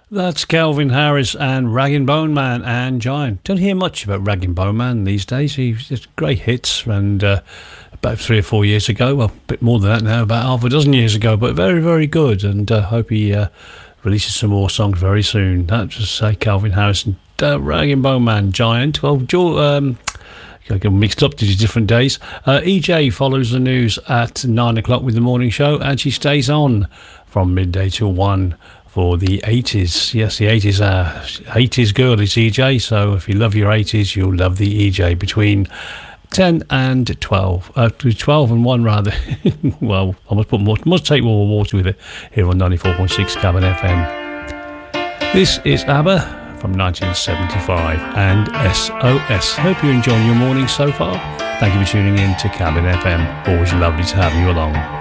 That's Calvin Harris and Rag & Bone Man and Giant. Don't hear much about Rag & Bone Man these days. He's just great hits, and about 3 or 4 years ago, well, a bit more than that now, about half a dozen years ago, but very, very good, and hope he releases some more songs very soon. That's just Calvin Harris and Rag & Bone Man, Giant. Well, I get mixed up to these different days. EJ follows the news at 9 o'clock with the morning show, and she stays on from midday till 1 for the 80s. Yes, the 80s are 80s girl is EJ, so if you love your 80s, you'll love the EJ between 10 and 12. 12 and 1 rather. Well, I must take more water with it here on 94.6 Cabin FM. This is ABBA from 1975 and SOS. Hope you're enjoying your morning so far. Thank you for tuning in to Cabin FM. Always lovely to have you along.